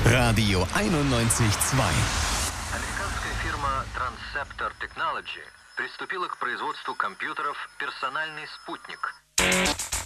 Radio 91,2. Американская фирма Transceptor Technology приступила к производству компьютеров «Персональный спутник».